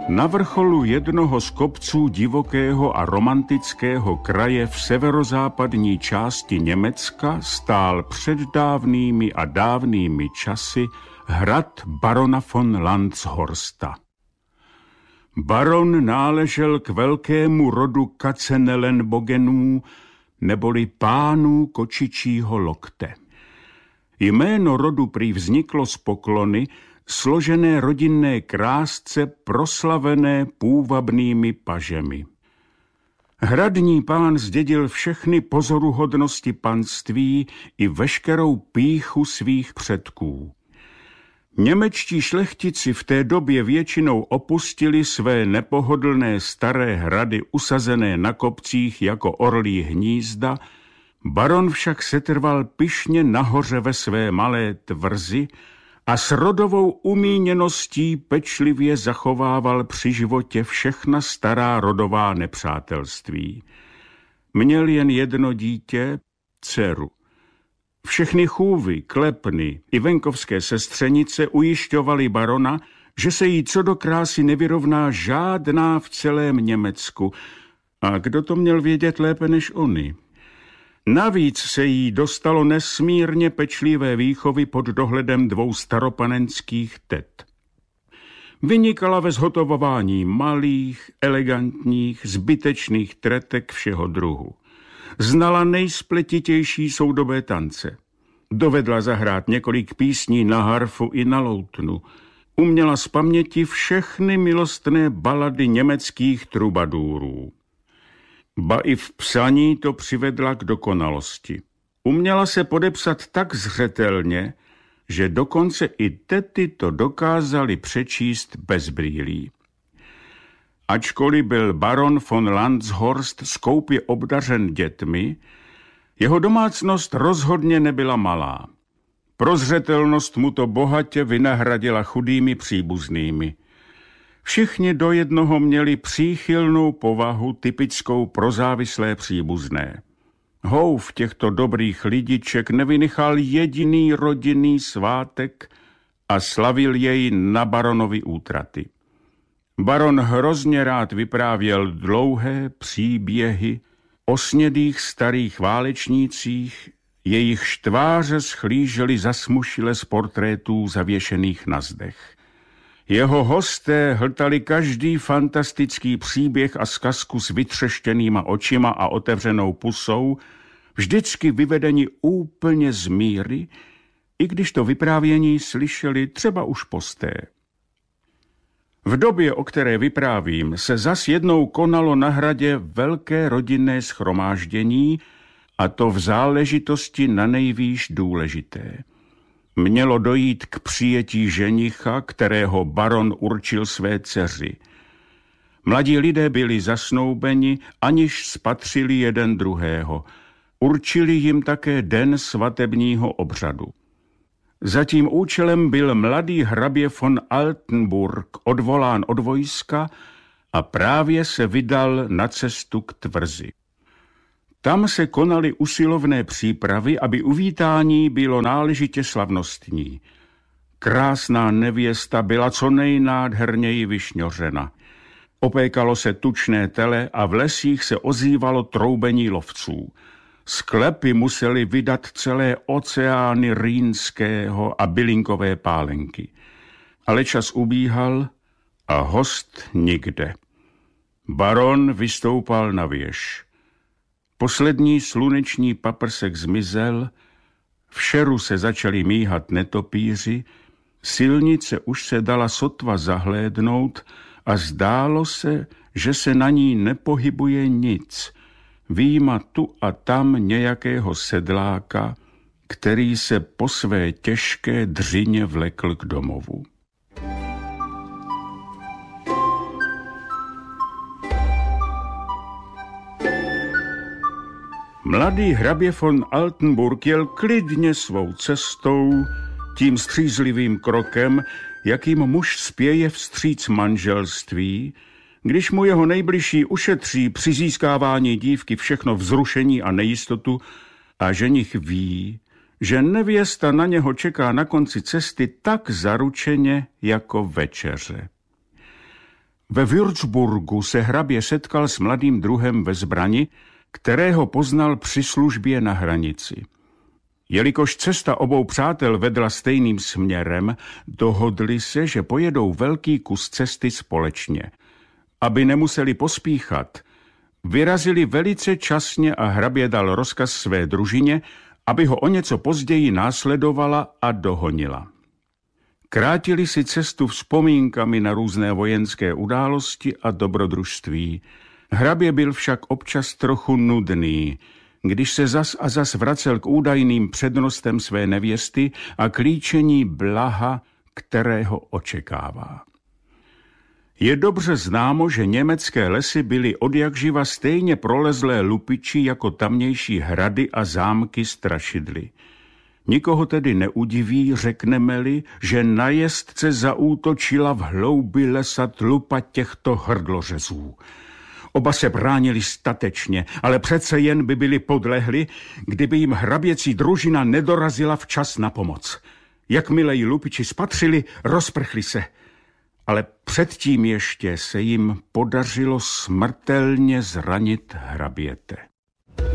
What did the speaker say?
Na vrcholu jednoho z kopců divokého a romantického kraje v severozápadní části Německa stál před dávnými a dávnými časy hrad barona von Landshorsta. Baron náležel k velkému rodu Katzenelnbogenů, neboli pánů kočičího lokte. Jméno rodu prý vzniklo z poklony, složené rodinné krásce proslavené půvabnými pažemi. Hradní pán zdědil všechny pozoruhodnosti panství i veškerou pýchu svých předků. Němečtí šlechtici v té době většinou opustili své nepohodlné staré hrady usazené na kopcích jako orlí hnízda, baron však setrval pyšně nahoře ve své malé tvrzi a s rodovou umíněností pečlivě zachovával při životě všechna stará rodová nepřátelství. Měl jen jedno dítě, dceru. Všechny chůvy, klepny i venkovské sestřenice ujišťovali barona, že se jí co do krásy nevyrovná žádná v celém Německu. A kdo to měl vědět lépe než oni? Navíc se jí dostalo nesmírně pečlivé výchovy pod dohledem 2 staropanenských tet. Vynikala ve zhotovování malých, elegantních, zbytečných tretek všeho druhu. Znala nejspletitější soudobé tance. Dovedla zahrát několik písní na harfu i na loutnu. Uměla z paměti všechny milostné balady německých trubadůrů. Ba i v psaní to přivedla k dokonalosti. Uměla se podepsat tak zřetelně, že dokonce i tety to dokázali přečíst bez brýlí. Ačkoliv byl baron von Landshorst skoupě obdařen dětmi, jeho domácnost rozhodně nebyla malá. Prozřetelnost mu to bohatě vynahradila chudými příbuznými. Všichni do jednoho měli příchylnou povahu typickou pro závislé příbuzné. Houf těchto dobrých lidiček nevynechal jediný rodinný svátek a slavil jej na baronovi útraty. Baron hrozně rád vyprávěl dlouhé příběhy o snědých starých válečnících, jejichž tváře schlížely zasmušile z portrétů zavěšených na zdech. Jeho hosté hltali každý fantastický příběh a zkazku s vytřeštěnýma očima a otevřenou pusou, vždycky vyvedeni úplně z míry, i když to vyprávění slyšeli třeba už posté. V době, o které vyprávím, se zas jednou konalo na hradě velké rodinné shromáždění, a to v záležitosti nanejvýš důležité. Mělo dojít k přijetí ženicha, kterého baron určil své dceři. Mladí lidé byli zasnoubeni, aniž spatřili jeden druhého. Určili jim také den svatebního obřadu. Za tím účelem byl mladý hrabě von Altenburg odvolán od vojska a právě se vydal na cestu k tvrzi. Tam se konaly usilovné přípravy, aby uvítání bylo náležitě slavnostní. Krásná nevěsta byla co nejnádherněji vyšňořena. Opékalo se tučné tele a v lesích se ozývalo troubení lovců. Sklepy museli vydat celé oceány rýnského a bylinkové pálenky. Ale čas ubíhal a host nikde. Baron vystoupal na věž. Poslední sluneční paprsek zmizel, v šeru se začali míhat netopíři, silnice už se dala sotva zahlédnout a zdálo se, že se na ní nepohybuje nic, vyjma tu a tam nějakého sedláka, který se po své těžké dřině vlekl k domovu. Mladý hrabě von Altenburg jel klidně svou cestou, tím střízlivým krokem, jakým muž spěje vstříc manželství, když mu jeho nejbližší ušetří při získávání dívky všechno vzrušení a nejistotu a ženich ví, že nevěsta na něho čeká na konci cesty tak zaručeně jako večeře. Ve Würzburgu se hrabě setkal s mladým druhem ve zbrani, kterého poznal při službě na hranici. Jelikož cesta obou přátel vedla stejným směrem, dohodli se, že pojedou velký kus cesty společně. Aby nemuseli pospíchat, vyrazili velice časně a hrabě dal rozkaz své družině, aby ho o něco později následovala a dohonila. Krátili si cestu vzpomínkami na různé vojenské události a dobrodružství. Hrabě byl však občas trochu nudný, když se zas a zas vracel k údajným přednostem své nevěsty a k líčení blaha, kterého očekává. Je dobře známo, že německé lesy byly odjakživa stejně prolezlé lupiči jako tamnější hrady a zámky strašidly. Nikoho tedy neudiví, řekneme-li, že na jezdce zaútočila v hloubi lesa tlupa těchto hrdlořezů. Oba se bránili statečně, ale přece jen by byli podlehli, kdyby jim hraběcí družina nedorazila včas na pomoc. Jakmile ji lupiči spatřili, rozprchli se. Ale předtím ještě se jim podařilo smrtelně zranit hraběte.